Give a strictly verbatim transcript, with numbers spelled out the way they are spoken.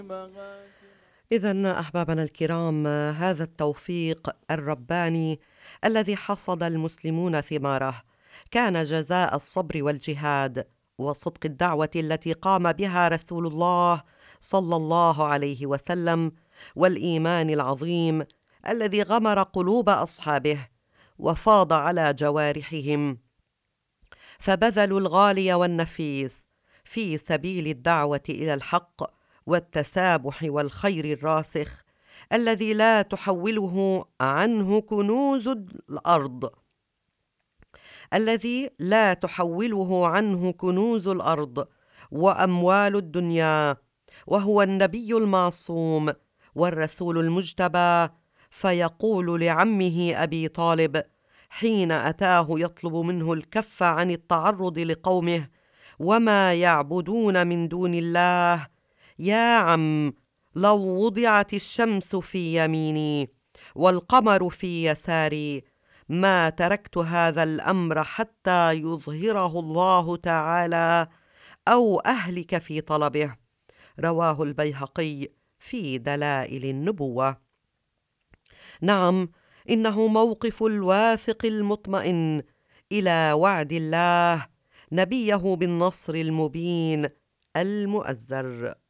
إذن أحبابنا الكرام، هذا التوفيق الرباني الذي حصد المسلمون ثماره كان جزاء الصبر والجهاد وصدق الدعوة التي قام بها رسول الله صلى الله عليه وسلم، والإيمان العظيم الذي غمر قلوب أصحابه وفاض على جوارحهم، فبذلوا الغالي والنفيس في سبيل الدعوة إلى الحق والتسامح والخير الراسخ الذي لا تحوله عنه كنوز الأرض الذي لا تحوله عنه كنوز الأرض وأموال الدنيا، وهو النبي المعصوم والرسول المجتبى. فيقول لعمه أبي طالب حين أتاه يطلب منه الكف عن التعرض لقومه وما يعبدون من دون الله: يا عم، لو وضعت الشمس في يميني والقمر في يساري ما تركت هذا الأمر حتى يظهره الله تعالى أو أهلك في طلبه. رواه البيهقي في دلائل النبوة. نعم، إنه موقف الواثق المطمئن إلى وعد الله نبيه بالنصر المبين المؤزر.